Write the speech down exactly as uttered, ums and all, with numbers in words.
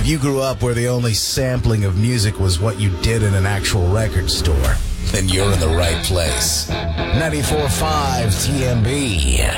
If you grew up where the only sampling of music was what you did in an actual record store, then you're in the right place. ninety-four point five T M B.